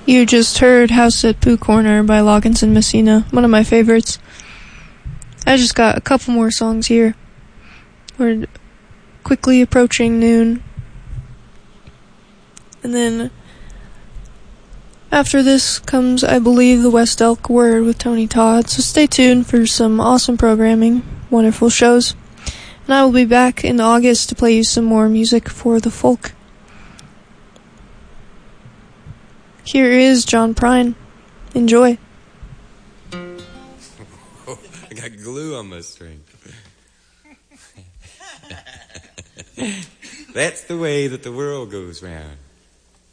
You just heard House at Pooh Corner by Loggins and Messina, one of my favorites. I just got a couple more songs here. We're quickly approaching noon. And then after this comes, I believe, the West Elk Word with Tony Todd. So stay tuned for some awesome programming, wonderful shows. And I will be back in August to play you some more music for the folk. Here is John Prine. Enjoy. I got glue on my string. That's the way that the world goes round.